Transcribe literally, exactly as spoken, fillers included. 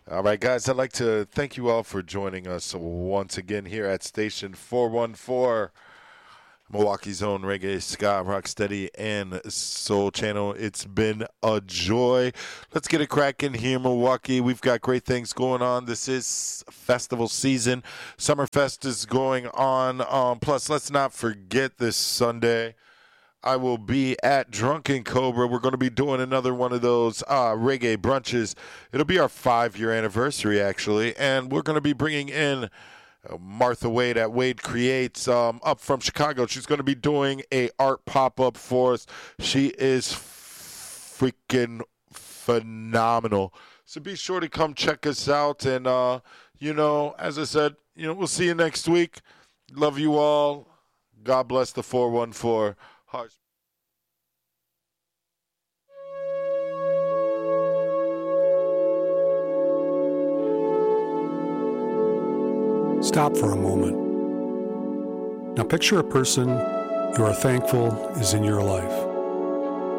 All right, guys, I'd like to thank you all for joining us once again here at Station four one four, Milwaukee's own reggae, ska, rocksteady, and soul channel. It's been a joy. Let's get it cracking here, Milwaukee. We've got great things going on. This is festival season. Summerfest is going on. Um, plus, let's not forget this Sunday, I will be at Drunken Cobra. We're going to be doing another one of those uh, reggae brunches. It'll be our five-year anniversary, actually, and we're going to be bringing in uh, Martha Wade at Wade Creates um, up from Chicago. She's going to be doing a art pop-up for us. She is freaking phenomenal. So be sure to come check us out. And, uh, you know, as I said, you know, we'll see you next week. Love you all. God bless the four one four. Hush. Stop for a moment. Now picture a person you are thankful is in your life.